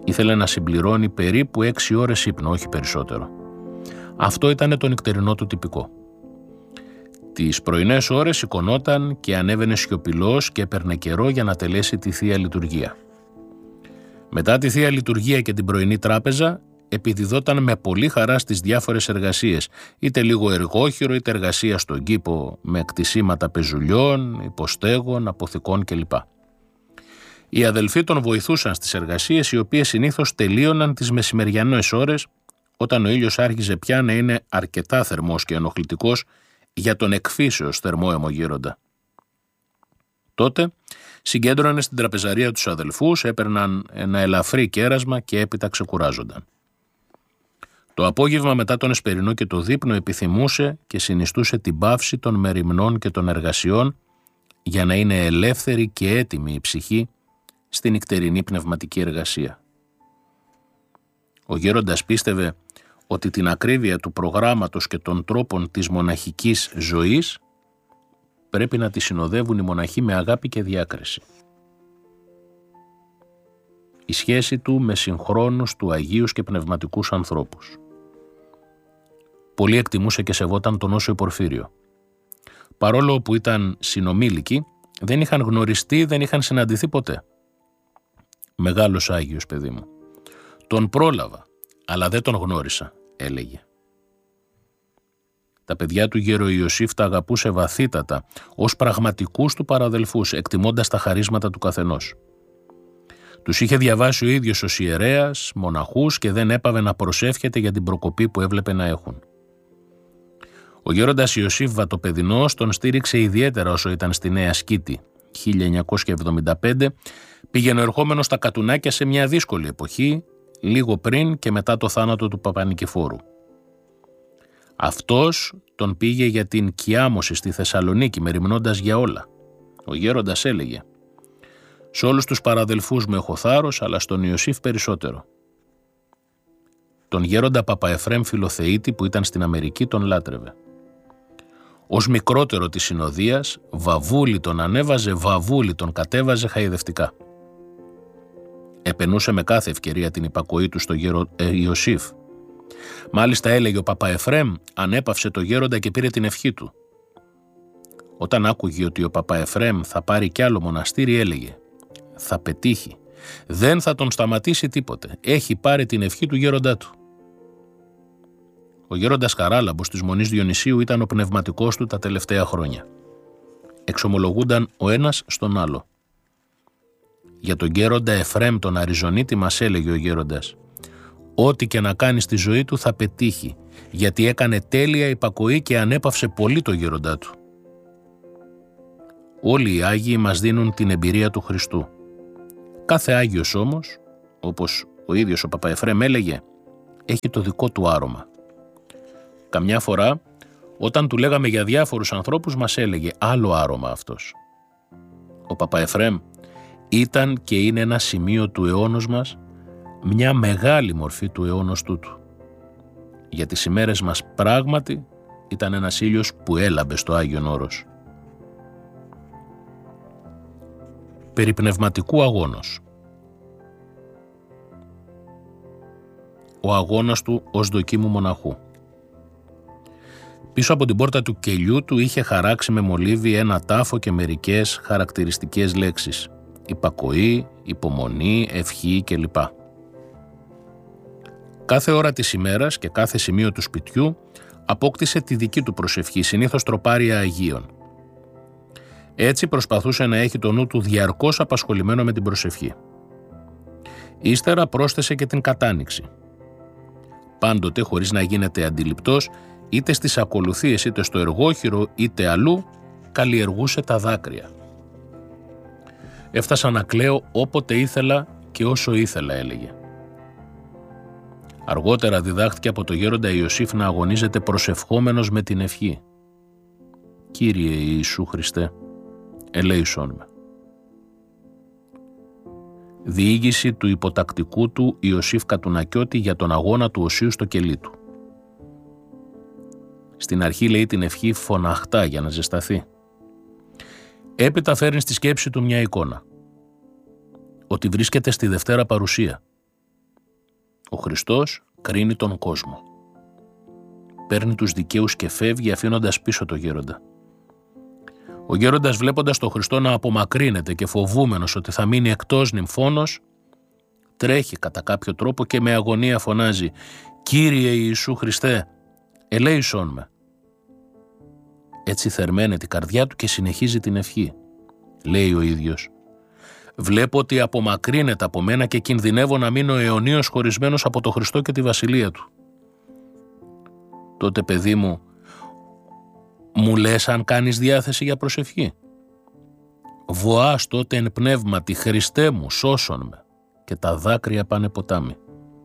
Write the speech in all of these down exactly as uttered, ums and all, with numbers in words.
Ήθελε να συμπληρώνει περίπου έξι ώρες ύπνο, όχι περισσότερο. Αυτό ήταν το νυχτερινό του τυπικό. Τις πρωινές ώρες σηκωνόταν και ανέβαινε σιωπηλός και έπαιρνε καιρό για να τελέσει τη Θεία Λειτουργία. Μετά τη Θεία Λειτουργία και την πρωινή τράπεζα, επιδιδόταν με πολύ χαρά στις διάφορες εργασίες, είτε λίγο εργόχειρο, είτε εργασία στον κήπο με κτισίματα πεζουλιών, υποστέγων, αποθηκών κλπ. Οι αδελφοί τον βοηθούσαν στις εργασίες, οι οποίες συνήθως τελείωναν τις μεσημεριανές ώρες, όταν ο ήλιος άρχιζε πια να είναι αρκετά θερμός και ενοχλητικός για τον εκφύσεως θερμό αιμογείροντα. Τότε συγκέντρωνε στην τραπεζαρία τους αδελφούς, έπαιρναν ένα ελαφρύ κέρασμα και έπειτα ξεκουράζονταν. Το απόγευμα μετά τον εσπερινό και το δείπνο επιθυμούσε και συνιστούσε την παύση των μεριμνών και των εργασιών για να είναι ελεύθερη και έτοιμη η ψυχή στην νυχτερινή πνευματική εργασία. Ο γέροντας πίστευε ότι την ακρίβεια του προγράμματος και των τρόπων της μοναχικής ζωής πρέπει να τη συνοδεύουν οι μοναχοί με αγάπη και διάκριση. Η σχέση του με συγχρόνους του αγίους και πνευματικούς ανθρώπους. Πολύ εκτιμούσε και σεβόταν τον Όσιο Πορφύριο. Παρόλο που ήταν συνομήλικοι, δεν είχαν γνωριστεί, δεν είχαν συναντηθεί ποτέ. «Μεγάλος Άγιος, παιδί μου. Τον πρόλαβα, αλλά δεν τον γνώρισα», έλεγε. Τα παιδιά του γέρο Ιωσήφ τα αγαπούσε βαθύτατα, ως πραγματικούς του παραδελφούς, εκτιμώντας τα χαρίσματα του καθενός. Τους είχε διαβάσει ο ίδιος ως ιερέας, μοναχούς και δεν έπαβε να προσεύχεται για την προκοπή που έβλεπε να έχουν. Ο γέροντας Ιωσήφ Βατοπεδινός τον στήριξε ιδιαίτερα όσο ήταν στη Νέα Σκήτη. χίλια εννιακόσια εβδομήντα πέντε πήγαινε ερχόμενος στα Κατουνάκια σε μια δύσκολη εποχή, λίγο πριν και μετά το θάνατο του Παπανικηφόρου. Αυτός τον πήγε για την Κιάμωση στη Θεσσαλονίκη, μεριμνώντας για όλα. Ο γέροντας έλεγε: «Σε όλους τους παραδελφούς μου έχω θάρρος, αλλά στον Ιωσήφ περισσότερο». Τον γέροντα Παπαεφρέμ Φιλοθεήτη που ήταν στην Αμερική τον λάτρευε. Ως μικρότερο της συνοδείας, βαβούλη τον ανέβαζε, βαβούλη τον κατέβαζε χαϊδευτικά. Επενούσε με κάθε ευκαιρία την υπακοή του στο γέρο ε, Ιωσήφ. Μάλιστα έλεγε ο Παπαεφρέμ ανέπαυσε το γέροντα και πήρε την ευχή του. Όταν άκουγε ότι ο Παπαεφρέμ θα πάρει κι άλλο μοναστήρι έλεγε: «Θα πετύχει, δεν θα τον σταματήσει τίποτε, έχει πάρει την ευχή του γέροντά του». Ο γέροντας Χαράλαμπος της Μονής Διονυσίου ήταν ο πνευματικός του τα τελευταία χρόνια. Εξομολογούνταν ο ένας στον άλλο. Για τον γέροντα Εφρέμ τον Αριζονίτη μας έλεγε ο γέροντας: «Ό,τι και να κάνει στη ζωή του θα πετύχει, γιατί έκανε τέλεια υπακοή και ανέπαυσε πολύ το γέροντά του». Όλοι οι Άγιοι μας δίνουν την εμπειρία του Χριστού. Κάθε Άγιος όμως, όπως ο ίδιος ο Παπαεφρέμ έλεγε, έχει το δικό του άρωμα. Καμιά φορά, όταν του λέγαμε για διάφορους ανθρώπους, μας έλεγε άλλο άρωμα αυτός. Ο Παπαεφρέμ ήταν και είναι ένα σημείο του αιώνος μας, μια μεγάλη μορφή του αιώνος τούτου. Για τις ημέρες μας πράγματι ήταν ένας ήλιος που έλαμπε στο Άγιον Όρος. Περί πνευματικού αγώνος. Ο αγώνας του ως δοκίμου μοναχού. Πίσω από την πόρτα του κελιού του είχε χαράξει με μολύβι ένα τάφο και μερικές χαρακτηριστικές λέξεις: υπακοή, υπομονή, ευχή κλπ. Κάθε ώρα της ημέρας και κάθε σημείο του σπιτιού απόκτησε τη δική του προσευχή, συνήθως τροπάρια Αγίων. Έτσι προσπαθούσε να έχει το νου του διαρκώς απασχολημένο με την προσευχή. Ύστερα πρόσθεσε και την κατάνοιξη. Πάντοτε, χωρίς να γίνεται αντιληπτός, είτε στις ακολουθίες είτε στο εργόχειρο είτε αλλού, καλλιεργούσε τα δάκρυα. «Έφτασα να κλαίω όποτε ήθελα και όσο ήθελα», έλεγε. Αργότερα διδάχθηκε από το γέροντα Ιωσήφ να αγωνίζεται προσευχόμενος με την ευχή: «Κύριε Ιησού Χριστέ, ελέησόν με». Διήγηση του υποτακτικού του Ιωσήφ Κατουνακιώτη για τον αγώνα του οσίου στο κελί του. Στην αρχή λέει την ευχή φωναχτά για να ζεσταθεί. Έπειτα φέρνει στη σκέψη του μια εικόνα. Ότι βρίσκεται στη Δευτέρα Παρουσία. Ο Χριστός κρίνει τον κόσμο. Παίρνει τους δικαίους και φεύγει αφήνοντας πίσω το γέροντα. Ο γέροντας, βλέποντας τον Χριστό να απομακρύνεται και φοβούμενος ότι θα μείνει εκτός νυμφώνος, τρέχει κατά κάποιο τρόπο και με αγωνία φωνάζει «Κύριε Ιησού Χριστέ, ελέησόν με». Έτσι θερμαίνεται η καρδιά του και συνεχίζει την ευχή. Λέει ο ίδιος «Βλέπω ότι απομακρύνεται από μένα και κινδυνεύω να μείνω αιωνίως χωρισμένος από τον Χριστό και τη βασιλεία του». Τότε, παιδί μου, μου λες αν κάνεις διάθεση για προσευχή? Βοάς τότε εν πνεύματι «Χριστέ μου, σώσον με», και τα δάκρυα πάνε ποτάμι.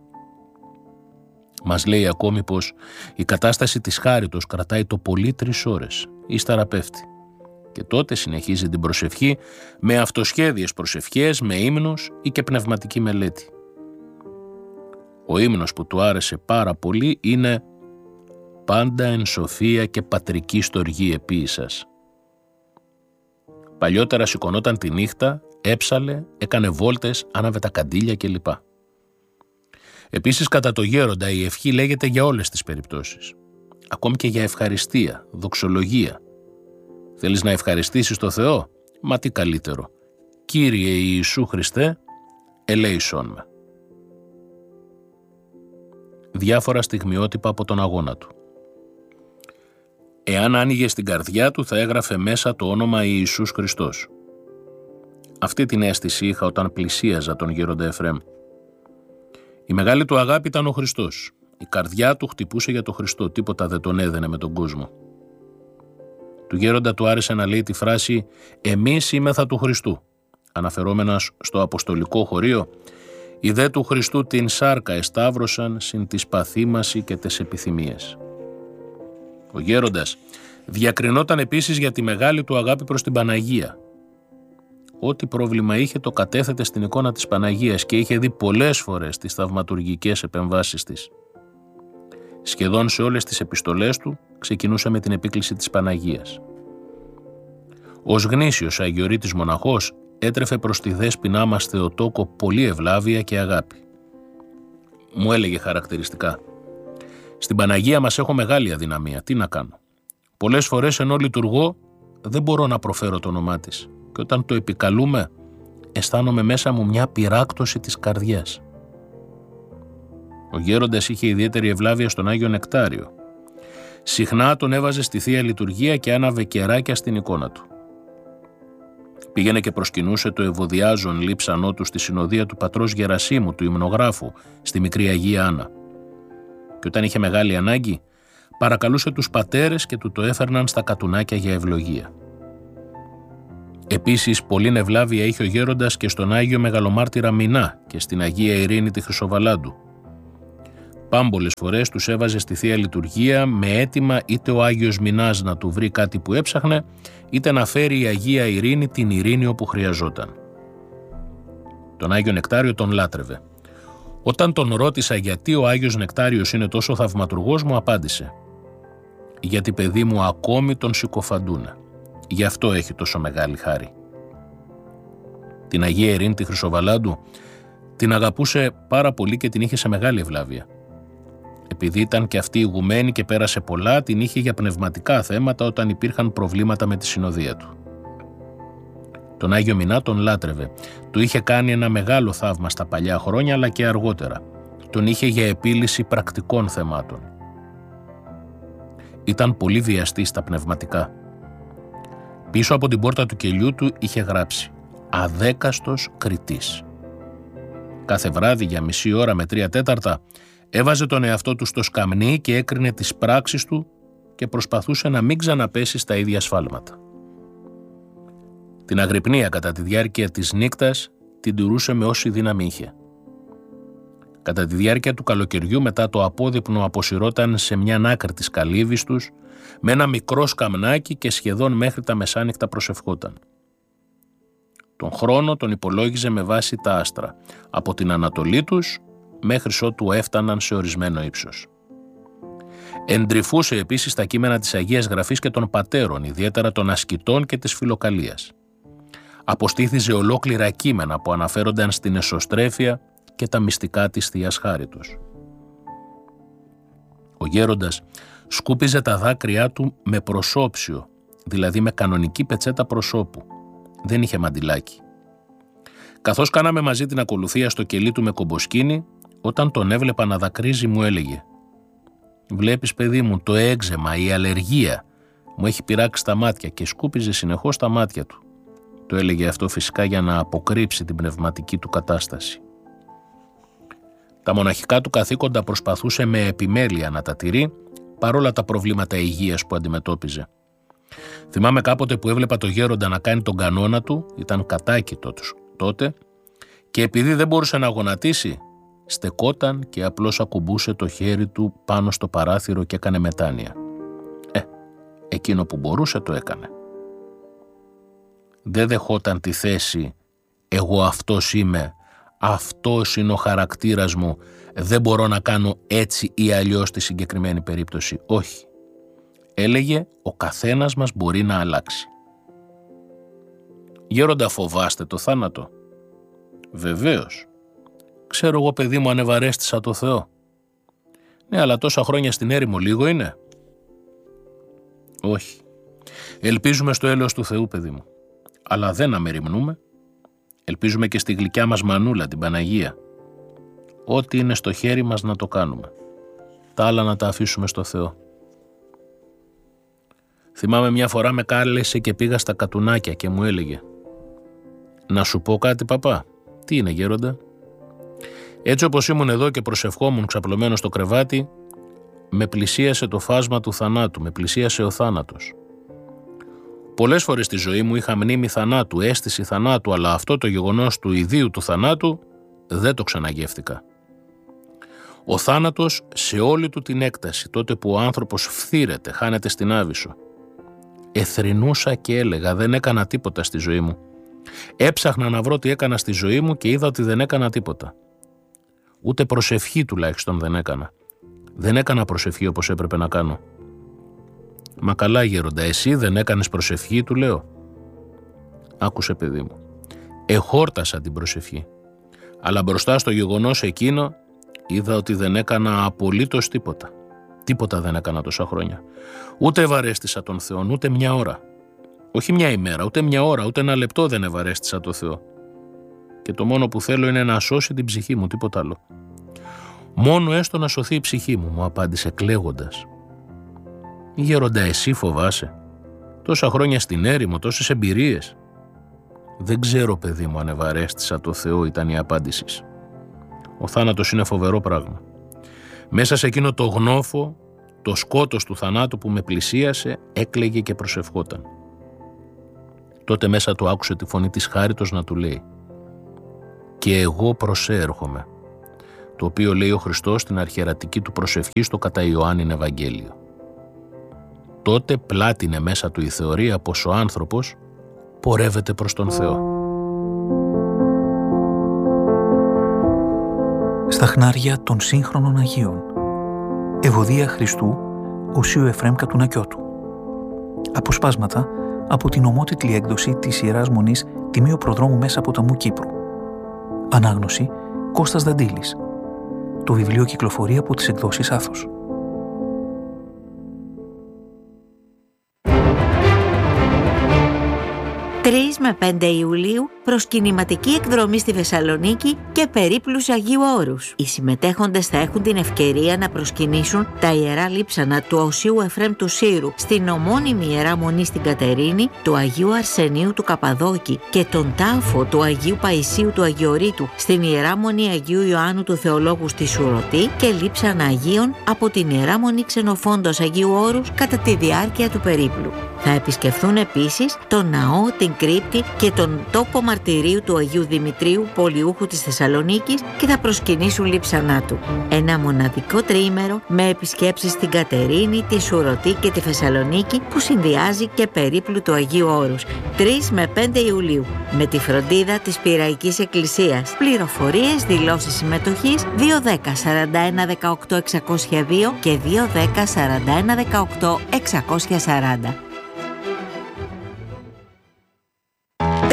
Μας λέει ακόμη πως η κατάσταση της χάριτος κρατάει το πολύ τρεις ώρες, ύστερα πέφτει. Και τότε συνεχίζει την προσευχή με αυτοσχέδιες προσευχές, με ύμνους ή και πνευματική μελέτη. Ο ύμνος που του άρεσε πάρα πολύ είναι «Πάντα εν σοφία και πατρική στοργή επίησας». Παλιότερα σηκωνόταν τη νύχτα, έψαλε, έκανε βόλτες, άναβε τα καντήλια κλπ. Επίσης, κατά το γέροντα η ευχή λέγεται για όλες τις περιπτώσεις. Ακόμη και για ευχαριστία, δοξολογία. Θέλεις να ευχαριστήσεις το Θεό? Μα τι καλύτερο. Κύριε Ιησού Χριστέ, ελέησόν με. Διάφορα στιγμιότυπα από τον αγώνα του. Εάν άνοιγε στην καρδιά του θα έγραφε μέσα το όνομα Ιησούς Χριστός. Αυτή την αίσθηση είχα όταν πλησίαζα τον γέροντα Εφραίμ. Η μεγάλη του αγάπη ήταν ο Χριστός. Η καρδιά του χτυπούσε για τον Χριστό, τίποτα δεν τον έδαινε με τον κόσμο. Του γέροντα του άρεσε να λέει τη φράση «Εμείς είμεθα του Χριστού», αναφερόμενας στο αποστολικό χωρίο «Οι δε του Χριστού την σάρκα εσταύρωσαν συν της παθήμαση και τες επιθυμίες». Ο γέροντας διακρινόταν επίσης για τη μεγάλη του αγάπη προς την Παναγία. Ό,τι πρόβλημα είχε το κατέθετε στην εικόνα της Παναγίας και είχε δει πολλές φορές τις θαυματουργικές επεμβάσεις της. Σχεδόν σε όλες τις επιστολές του ξεκινούσε με την επίκληση της Παναγίας. Ως γνήσιος αγιορείτης μοναχός έτρεφε προς τη δέσποινά μας Θεοτόκο πολύ ευλάβεια και αγάπη. Μου έλεγε χαρακτηριστικά «Στην Παναγία μας έχω μεγάλη αδυναμία, τι να κάνω. Πολλές φορές ενώ λειτουργώ δεν μπορώ να προφέρω το όνομά της και όταν το επικαλούμε αισθάνομαι μέσα μου μια πυράκτωση της καρδιάς». Ο γέροντας είχε ιδιαίτερη ευλάβεια στον Άγιο Νεκτάριο. Συχνά τον έβαζε στη Θεία Λειτουργία και άναβε κεράκια στην εικόνα του. Πήγαινε και προσκυνούσε το ευωδιάζον λείψανό του στη συνοδεία του πατρός Γερασίμου, του υμνογράφου, στη μικρή Αγία Άννα. Και όταν είχε μεγάλη ανάγκη, παρακαλούσε τους πατέρες και του το έφερναν στα κατουνάκια για ευλογία. Επίσης, πολλήν ευλάβεια είχε ο γέροντας και στον Άγιο Μεγαλομάρτυρα Μινά και στην Αγία Ειρήνη τη Χρυσοβαλάντου. Πάμπολες φορές τους έβαζε στη Θεία Λειτουργία με αίτημα είτε ο Άγιος Μινάς να του βρει κάτι που έψαχνε, είτε να φέρει η Αγία Ειρήνη την ειρήνη όπου χρειαζόταν. Τον Άγιο Νεκτάριο τον λάτρευε. Όταν τον ρώτησα γιατί ο Άγιος Νεκτάριος είναι τόσο θαυματουργός, μου απάντησε «Γιατί, παιδί μου, ακόμη τον συκοφαντούνε. Γι' αυτό έχει τόσο μεγάλη χάρη». Την Αγία Ειρήνη τη Χρυσοβαλάντου την αγαπούσε πάρα πολύ και την είχε σε μεγάλη ευλάβεια. Επειδή ήταν και αυτή ηγουμένη και πέρασε πολλά, την είχε για πνευματικά θέματα όταν υπήρχαν προβλήματα με τη συνοδεία του. Τον Άγιο Μινά τον λάτρευε. Του είχε κάνει ένα μεγάλο θαύμα στα παλιά χρόνια, αλλά και αργότερα. Τον είχε για επίλυση πρακτικών θεμάτων. Ήταν πολύ βιαστή στα πνευματικά. Πίσω από την πόρτα του κελιού του είχε γράψει «Αδέκαστος κριτής». Κάθε βράδυ για μισή ώρα με τρία τέταρτα έβαζε τον εαυτό του στο σκαμνί και έκρινε τις πράξεις του και προσπαθούσε να μην ξαναπέσει στα ίδια σφάλματα. Την αγρυπνία κατά τη διάρκεια της νύκτας την τηρούσε με όση δύναμη είχε. Κατά τη διάρκεια του καλοκαιριού μετά το απόδειπνο αποσυρώταν σε μια άκρη της καλύβης τους με ένα μικρό σκαμνάκι και σχεδόν μέχρι τα μεσάνυχτα προσευχόταν. Τον χρόνο τον υπολόγιζε με βάση τα άστρα, από την ανατολή τους μέχρι ότου έφταναν σε ορισμένο ύψος. Εντρυφούσε επίσης τα κείμενα της Αγίας Γραφής και των πατέρων, ιδιαίτερα των ασκητών και της φιλοκαλίας. Αποστήθιζε ολόκληρα κείμενα που αναφέρονταν στην εσωστρέφεια και τα μυστικά της θείας Χάριτος. Ο γέροντας σκούπιζε τα δάκρυά του με προσώψιο, δηλαδή με κανονική πετσέτα προσώπου. Δεν είχε μαντιλάκι. Καθώς κάναμε μαζί την ακολουθία στο κελί του με κομποσκίνη, όταν τον έβλεπα να δακρύζει μου έλεγε «Βλέπεις παιδί μου, το έγζεμα, η αλλεργία μου έχει πειράξει τα μάτια» και σκούπιζε συνεχώς τα μάτια του. Το έλεγε αυτό φυσικά για να αποκρύψει την πνευματική του κατάσταση. Τα μοναχικά του καθήκοντα προσπαθούσε με επιμέλεια να τα τηρεί, παρόλα τα προβλήματα υγείας που αντιμετώπιζε. Θυμάμαι κάποτε που έβλεπα το γέροντα να κάνει τον κανόνα του, ήταν κατάκητο τότε, και επειδή δεν μπορούσε να γονατίσει, στεκόταν και απλώς ακουμπούσε το χέρι του πάνω στο παράθυρο και έκανε μετάνοια. Ε, εκείνο που μπορούσε το έκανε. Δεν δεχόταν τη θέση «εγώ αυτός είμαι, αυτός είναι ο χαρακτήρας μου, δεν μπορώ να κάνω έτσι ή αλλιώς στη συγκεκριμένη περίπτωση». Όχι. Έλεγε «ο καθένας μας μπορεί να αλλάξει». «Γέροντα, φοβάστε το θάνατο?» «Βεβαίως. Ξέρω εγώ παιδί μου αν ευαρέστησα το Θεό». «Ναι, αλλά τόσα χρόνια στην έρημο λίγο είναι?» «Όχι. Ελπίζουμε στο έλεος του Θεού παιδί μου. Αλλά δεν αμεριμνούμε. Ελπίζουμε και στη γλυκιά μας μανούλα, την Παναγία. Ό,τι είναι στο χέρι μας να το κάνουμε. Τα άλλα να τα αφήσουμε στο Θεό». Θυμάμαι μια φορά με κάλεσε και πήγα στα Κατουνάκια και μου έλεγε «Να σου πω κάτι παπά?» «Τι είναι γέροντα?» «Έτσι όπως ήμουν εδώ και προσευχόμουν ξαπλωμένο στο κρεβάτι, με πλησίασε το φάσμα του θανάτου, με πλησίασε ο θάνατος. Πολλές φορές στη ζωή μου είχα μνήμη θανάτου, αίσθηση θανάτου, αλλά αυτό το γεγονός του ιδίου του θανάτου δεν το ξαναγεύτηκα. Ο θάνατος σε όλη του την έκταση, τότε που ο άνθρωπος φθήρεται, χάνεται στην άβυσσο. Εθρηνούσα και έλεγα, δεν έκανα τίποτα στη ζωή μου. Έψαχνα να βρω τι έκανα στη ζωή μου και είδα ότι δεν έκανα τίποτα. Ούτε προσευχή τουλάχιστον δεν έκανα. Δεν έκανα προσευχή όπως έπρεπε να κάνω». «Μα καλά γέροντα, εσύ δεν έκανες προσευχή?» του λέω. «Άκουσε παιδί μου, εχόρτασα την προσευχή, αλλά μπροστά στο γεγονός εκείνο είδα ότι δεν έκανα απολύτως τίποτα. Τίποτα δεν έκανα τόσα χρόνια. Ούτε ευαρέστησα τον Θεό, ούτε μια ώρα. Όχι μια ημέρα, ούτε μια ώρα, ούτε ένα λεπτό δεν ευαρέστησα τον Θεό. Και το μόνο που θέλω είναι να σώσει την ψυχή μου, τίποτα άλλο. Μόνο έστω να σωθεί η ψυχή μου», μου απάντησε κλαίγοντας. «Γέροντα, εσύ φοβάσαι? Τόσα χρόνια στην έρημο, τόσες εμπειρίες». «Δεν ξέρω παιδί μου αν ευαρέστησα το Θεό», ήταν η απάντηση. Ο θάνατος είναι φοβερό πράγμα. Μέσα σε εκείνο το γνώφο, το σκότος του θανάτου που με πλησίασε, έκλαιγε και προσευχόταν. Τότε μέσα του άκουσε τη φωνή της Χάριτος να του λέει «Και εγώ προσέρχομαι», το οποίο λέει ο Χριστός στην αρχιερατική του προσευχή στο κατά Ιωάννην Ευαγγέλιο. Τότε πλάτινε μέσα του η θεωρία πως ο άνθρωπος πορεύεται προς τον Θεό. Στα χνάρια των σύγχρονων Αγίων. Ευωδία Χριστού, Οσίου Εφραίμ Κατουνακιώτου. Αποσπάσματα από την ομότιτλη έκδοση της Ιεράς Μονής Τιμίου Προδρόμου Μέσα Ποταμού Κύπρου. Ανάγνωση Κώστας Δαντήλης. Το βιβλίο κυκλοφορεί από τις εκδόσεις Άθος. τρεις με πέντε Ιουλίου προσκυνηματική εκδρομή στη Θεσσαλονίκη και περίπλους Αγίου Όρους. Οι συμμετέχοντες θα έχουν την ευκαιρία να προσκυνήσουν τα ιερά λείψανα του Οσίου Εφραίμ του Σύρου, στην ομώνυμη Ιερά Μονή στην Κατερίνη, του Αγίου Αρσενίου του Καπαδόκη και τον τάφο του Αγίου Παϊσίου του Αγιορείτου στην Ιερά Μονή Αγίου Ιωάννου του Θεολόγου στη Σουρωτή και λείψανα Αγίων από την Ιερά Μονή Ξενοφόντος Αγίου Όρους κατά τη διάρκεια του περίπλου. Θα επισκεφθούν επίσης τον ναό, την κρύπτη και τον τόπο μαρτυρίου του Αγίου Δημητρίου, πολιούχου της Θεσσαλονίκης, και θα προσκυνήσουν λείψανά του. Ένα μοναδικό τριήμερο με επισκέψεις στην Κατερίνη, τη Σουρωτή και τη Θεσσαλονίκη που συνδυάζει και περίπλου του Αγίου Όρους. τρεις με πέντε Ιουλίου με τη φροντίδα της Πειραϊκής Εκκλησίας. Πληροφορίες, δηλώσεις συμμετοχής δύο δέκα σαράντα ένα δεκαοκτώ εξακόσια δύο και δύο δέκα σαράντα ένα δεκαοκτώ εξακόσια σαράντα. Τα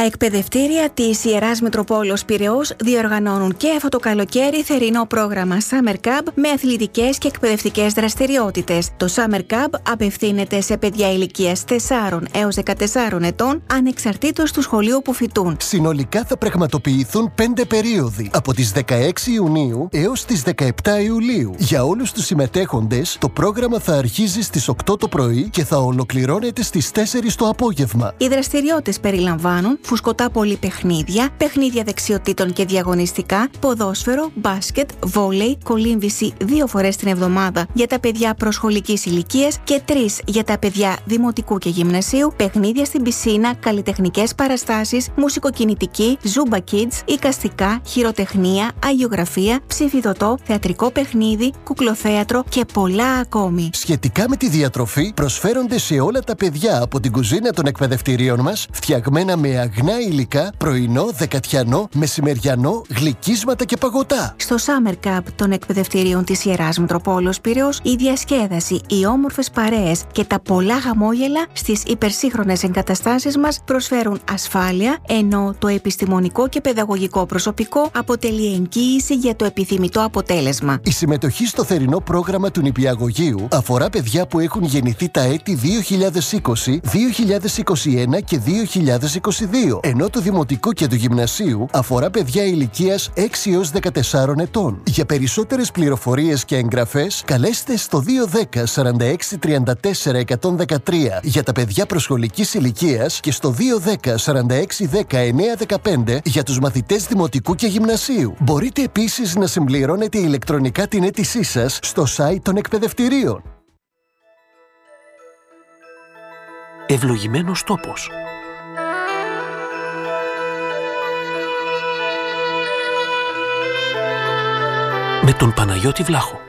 Τα εκπαιδευτήρια της Ιεράς Μητροπόλεως Πειραιώς διοργανώνουν και αυτό το καλοκαίρι θερινό πρόγραμμα Summer Camp με αθλητικές και εκπαιδευτικές δραστηριότητες. Το Summer Camp απευθύνεται σε παιδιά ηλικίας τεσσάρων έως δεκατεσσάρων ετών, ανεξαρτήτως του σχολείου που φοιτούν. Συνολικά θα πραγματοποιηθούν πέντε περίοδοι, από τις δεκαέξι Ιουνίου έως τις δεκαεπτά Ιουλίου. Για όλους τους συμμετέχοντες, το πρόγραμμα θα αρχίζει στις οκτώ το πρωί και θα ολοκληρώνεται στις τέσσερις το απόγευμα. Οι δραστηριότητες περιλαμβάνουν φουσκωτά πολυπαιχνίδια, παιχνίδια δεξιοτήτων και διαγωνιστικά, ποδόσφαιρο, μπάσκετ, βόλεϊ, κολύμβηση δύο φορές την εβδομάδα για τα παιδιά προσχολικής ηλικίας και τρεις για τα παιδιά δημοτικού και γυμνασίου, παιχνίδια στην πισίνα, καλλιτεχνικές παραστάσεις, μουσικοκινητική, Zumba Kids, εικαστικά, χειροτεχνία, αγιογραφία, ψηφιδωτό, θεατρικό παιχνίδι, κουκλοθέατρο και πολλά ακόμη. Σχετικά με τη διατροφή, προσφέρονται σε όλα τα παιδιά από την κουζίνα των εκπαιδευτηρίων μας, φτιαγμένα με αγνά υλικά, πρωινό, δεκατιανό, μεσημεριανό, γλυκίσματα και παγωτά. Στο Summer Camp των εκπαιδευτηρίων της Ιεράς Μητροπόλεως Πειραιώς, η διασκέδαση, οι όμορφες παρέες και τα πολλά χαμόγελα στις υπερσύγχρονες εγκαταστάσεις μας προσφέρουν ασφάλεια, ενώ το επιστημονικό και παιδαγωγικό προσωπικό αποτελεί εγγύηση για το επιθυμητό αποτέλεσμα. Η συμμετοχή στο θερινό πρόγραμμα του νηπιαγωγείου αφορά παιδιά που έχουν γεννηθεί τα έτη δύο χιλιάδες είκοσι, δύο χιλιάδες είκοσι ένα και δύο χιλιάδες είκοσι δύο, ενώ το δημοτικό και του γυμνασίου αφορά παιδιά ηλικίας έξι έως δεκατεσσάρων ετών. Για περισσότερες πληροφορίες και εγγραφές, καλέστε στο δύο δέκα σαράντα έξι τριάντα τέσσερα εκατόν δεκατρία για τα παιδιά προσχολικής ηλικίας και στο δύο δέκα σαράντα έξι δέκα εννιακόσια δεκαπέντε για τους μαθητές δημοτικού και γυμνασίου. Μπορείτε επίσης να συμπληρώνετε ηλεκτρονικά την αίτησή σας στο site των εκπαιδευτηρίων. Ευλογημένος τόπος. Με τον Παναγιώτη Βλάχο.